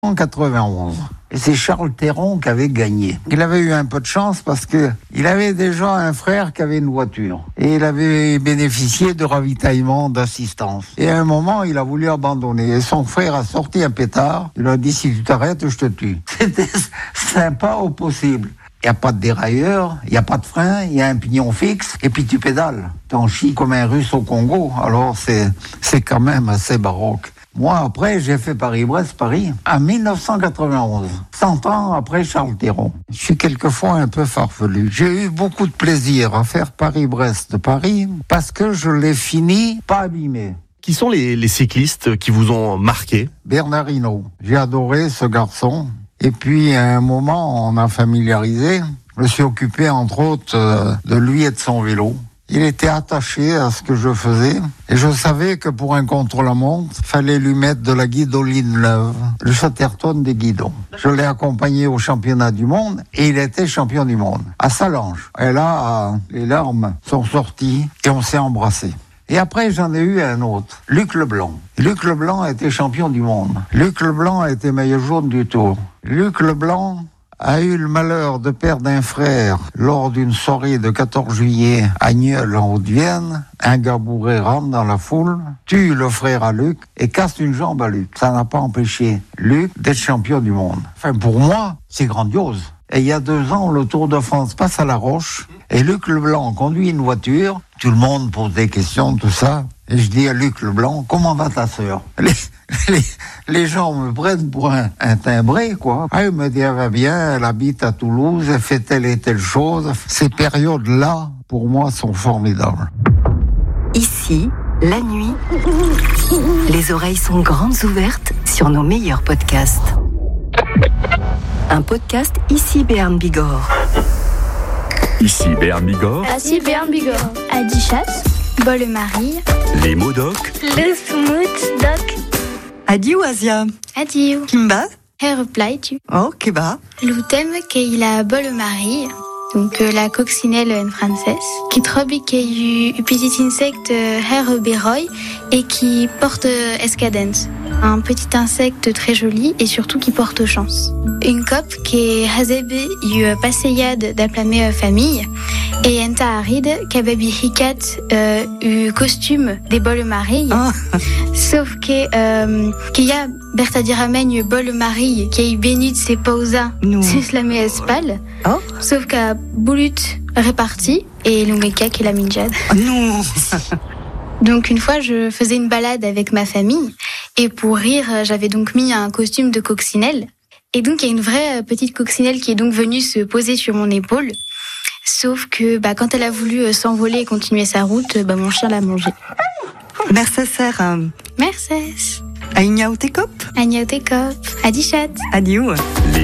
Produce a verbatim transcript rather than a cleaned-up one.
En quatre-vingt-onze. Et c'est Charles Théron qui avait gagné. Il avait eu un peu de chance parce que il avait déjà un frère qui avait une voiture. Et il avait bénéficié de ravitaillement, d'assistance. Et à un moment, il a voulu abandonner. Et son frère a sorti un pétard. Il a dit, si tu t'arrêtes, je te tue. C'était sympa au possible. Il n'y a pas de dérailleur, il n'y a pas de frein, il y a un pignon fixe, et puis tu pédales. T'en chies comme un Russe au Congo. Alors c'est, c'est quand même assez baroque. Moi, après, j'ai fait Paris-Brest-Paris en dix-neuf cent quatre-vingt-onze, cent ans après Charles Théron. Je suis quelquefois un peu farfelu. J'ai eu beaucoup de plaisir à faire Paris-Brest-Paris parce que je l'ai fini pas abîmé. Qui sont les, les cyclistes qui vous ont marqué ? Bernard Hinault. J'ai adoré ce garçon. Et puis, à un moment, on a familiarisé. Je me suis occupé, entre autres, euh, de lui et de son vélo. Il était attaché à ce que je faisais. Et je savais que pour un contre-la-montre, il fallait lui mettre de la guidoline neuve, le Chatterton des guidons. Je l'ai accompagné au championnat du monde et il était champion du monde, à Salange. Et là, les larmes sont sorties et on s'est embrassés. Et après, j'en ai eu un autre, Luc Leblanc. Luc Leblanc a été champion du monde. Luc Leblanc a été maillot jaune du Tour. Luc Leblanc a eu le malheur de perdre un frère lors d'une soirée de quatorze juillet à Nieul en Haute-Vienne. Un gars bourré rentre dans la foule, tue le frère à Luc et casse une jambe à Luc. Ça n'a pas empêché Luc d'être champion du monde. Enfin, pour moi, c'est grandiose. Et il y a deux ans, le Tour de France passe à La Roche et Luc Leblanc conduit une voiture. Tout le monde pose des questions, tout ça. Et je dis à Luc Leblanc, comment va ta sœur ? les, les, les gens me prennent pour un, un timbré, quoi. Ah, il me dit, elle va bien, elle habite à Toulouse, elle fait telle et telle chose. Ces périodes-là, pour moi, sont formidables. Ici, la nuit, les oreilles sont grandes ouvertes sur nos meilleurs podcasts. Un podcast Ici Béarn Bigorre. Ici Béarn Bigorre. Ici Béarn Bigorre. Adichat, Bolle-Marie. Les mots doc. Le smooth doc. Adieu Asia. Adieu. Kimba. Her reply tu. Oh, Keba. L'outem qu'il a Bolle-Marie. Donc euh, la coccinelle en français, qui trobi qu'il y a petit insecte her beroy et qui porte euh, escadence. Un petit insecte très joli et surtout qui porte chance. Une cop qui est hazebe yu passeyade d'aplamé famille et enta aride kababi hikat euh, u costume des Bolle-Marie. Oh. Sauf que euh, qu'il y a Bertha Diramen yu Bolle-Marie qui a eu béni de ses pausa sus la espal. Oh. Sauf qu'à Boulut réparti et l'Ungeka qui est la minjade. Oh non. Donc une fois, je faisais une balade avec ma famille et pour rire, j'avais donc mis un costume de coccinelle. Et donc il y a une vraie petite coccinelle qui est donc venue se poser sur mon épaule. Sauf que bah, quand elle a voulu s'envoler et continuer sa route, bah, mon chien l'a mangée. Merci, Sarah. Merci. Aïnia ou Tekop. Agna Tekop. Adichat. Adieu.